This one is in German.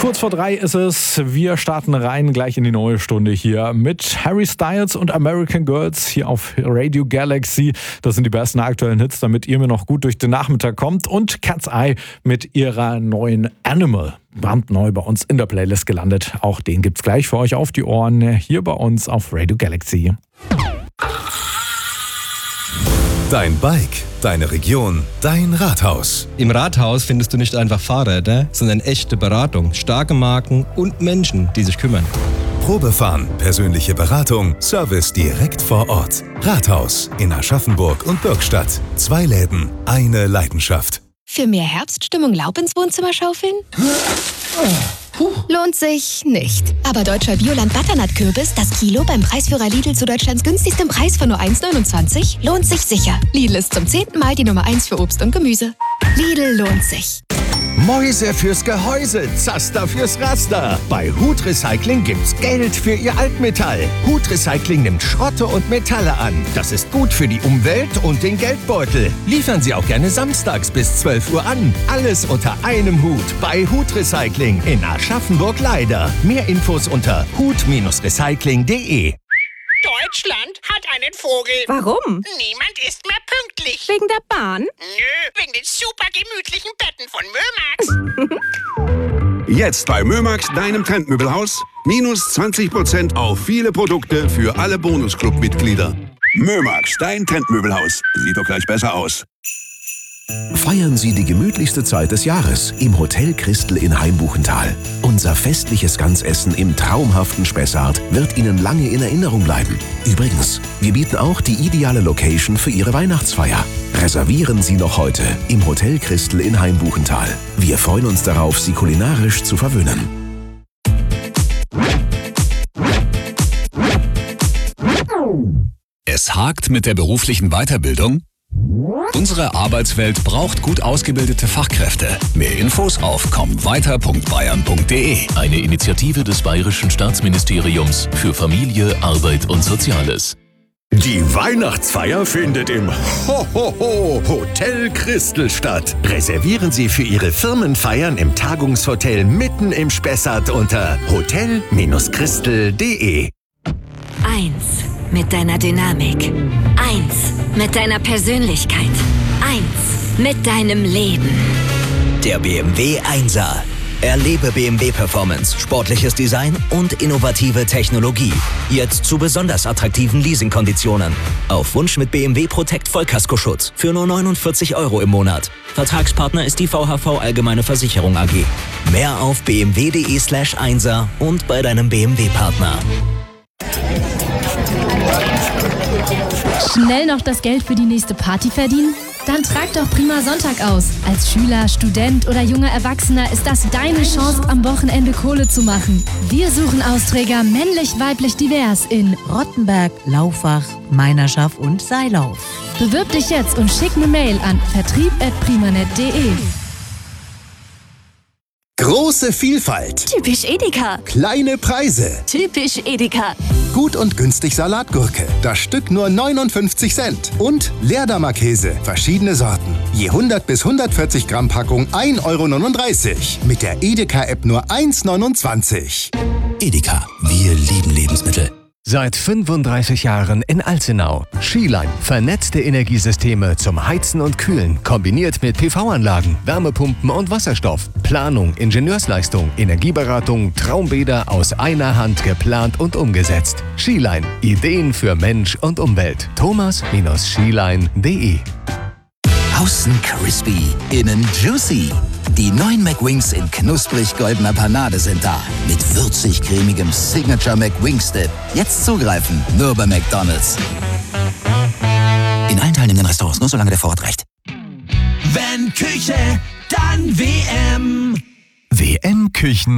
Kurz vor 3 ist es. Wir starten rein gleich in die neue Stunde hier mit Harry Styles und American Girls hier auf Radio Galaxy. Das sind die besten aktuellen Hits, damit ihr mir noch gut durch den Nachmittag kommt. Und Cat's Eye mit ihrer neuen Animal. Brandneu bei uns in der Playlist gelandet. Auch den gibt's gleich für euch auf die Ohren hier bei uns auf Radio Galaxy. Dein Bike, deine Region, dein Rathaus. Im Rathaus findest du nicht einfach Fahrräder, sondern echte Beratung, starke Marken und Menschen, die sich kümmern. Probefahren, persönliche Beratung, Service direkt vor Ort. Rathaus in Aschaffenburg und Bürgstadt. 2 Läden, eine Leidenschaft. Für mehr Herbststimmung Laub ins Wohnzimmer schaufeln? Lohnt sich nicht. Aber deutscher Bioland-Butternut-Kürbis, das Kilo beim Preisführer Lidl zu Deutschlands günstigstem Preis von nur 1,29, lohnt sich sicher. Lidl ist zum 10. Mal die Nummer 1 für Obst und Gemüse. Lidl lohnt sich. Mäuse fürs Gehäuse, Zaster fürs Raster. Bei Hut Recycling gibt's Geld für Ihr Altmetall. Hut Recycling nimmt Schrotte und Metalle an. Das ist gut für die Umwelt und den Geldbeutel. Liefern Sie auch gerne samstags bis 12 Uhr an. Alles unter einem Hut bei Hut Recycling in Aschaffenburg-Leider. Mehr Infos unter hut-recycling.de. Deutschland hat einen Vogel. Warum? Niemand ist mehr pünktlich. Wegen der Bahn? Nö, wegen den super gemütlichen Betten von Mömax. Jetzt bei Mömax, deinem Trendmöbelhaus, minus 20% auf viele Produkte für alle Bonusclub-Mitglieder. Mömax, dein Trendmöbelhaus. Sieht doch gleich besser aus. Feiern Sie die gemütlichste Zeit des Jahres im Hotel Christel in Hainbuchental. Unser festliches Ganzessen im traumhaften Spessart wird Ihnen lange in Erinnerung bleiben. Übrigens, wir bieten auch die ideale Location für Ihre Weihnachtsfeier. Reservieren Sie noch heute im Hotel Christel in Hainbuchental. Wir freuen uns darauf, Sie kulinarisch zu verwöhnen. Es hakt mit der beruflichen Weiterbildung? Unsere Arbeitswelt braucht gut ausgebildete Fachkräfte. Mehr Infos auf kommweiter.bayern.de. Eine Initiative des Bayerischen Staatsministeriums für Familie, Arbeit und Soziales. Die Weihnachtsfeier findet im Hotel Christel statt. Reservieren Sie für Ihre Firmenfeiern im Tagungshotel mitten im Spessart unter hotel-christel.de. 1 mit deiner Dynamik. 1 mit deiner Persönlichkeit. 1 mit deinem Leben. Der BMW 1er. Erlebe BMW Performance, sportliches Design und innovative Technologie. Jetzt zu besonders attraktiven Leasingkonditionen. Auf Wunsch mit BMW Protect Vollkaskoschutz für nur 49 € im Monat. Vertragspartner ist die VHV Allgemeine Versicherung AG. Mehr auf bmw.de/1er und bei deinem BMW-Partner. Schnell noch das Geld für die nächste Party verdienen? Dann trag doch Prima Sonntag aus. Als Schüler, Student oder junger Erwachsener ist das deine Chance, am Wochenende Kohle zu machen. Wir suchen Austräger männlich, weiblich, divers in Rottenberg, Laufach, Meinerschaft und Seilauf. Bewirb dich jetzt und schick eine Mail an vertrieb@primanet.de. Große Vielfalt. Typisch Edeka. Kleine Preise. Typisch Edeka. Gut und günstig Salatgurke. Das Stück nur 59 Cent. Und Leerdammer Käse. Verschiedene Sorten. Je 100 bis 140 Gramm Packung 1,39 €. Mit der Edeka-App nur 1,29 €. Edeka, wir lieben Lebensmittel. Seit 35 Jahren in Alzenau. Skiline. Vernetzte Energiesysteme zum Heizen und Kühlen. Kombiniert mit PV-Anlagen, Wärmepumpen und Wasserstoff. Planung, Ingenieursleistung, Energieberatung, Traumbäder aus einer Hand geplant und umgesetzt. Skiline. Ideen für Mensch und Umwelt. thomas-skiline.de. Außen crispy, innen juicy. Die neuen McWings in knusprig-goldener Panade sind da. Mit würzig-cremigem Signature McWings-Dip. Jetzt zugreifen, nur bei McDonald's. In allen teilnehmenden Restaurants, nur solange der Vorrat reicht. Wenn Küche, dann WM. WM Küchen.